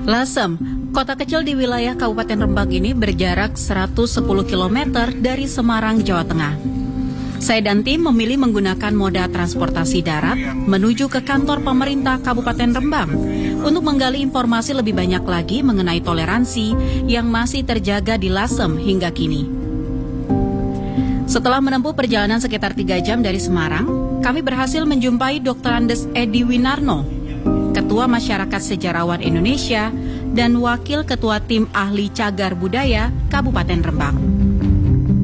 Lasem, kota kecil di wilayah Kabupaten Rembang ini berjarak 110 km dari Semarang, Jawa Tengah. Saya dan tim memilih menggunakan moda transportasi darat menuju ke kantor pemerintah Kabupaten Rembang untuk menggali informasi lebih banyak lagi mengenai toleransi yang masih terjaga di Lasem hingga kini. Setelah menempuh perjalanan sekitar 3 jam dari Semarang, kami berhasil menjumpai Dr. Andes Edi Winarno, Ketua Masyarakat Sejarawan Indonesia dan Wakil Ketua Tim Ahli Cagar Budaya Kabupaten Rembang.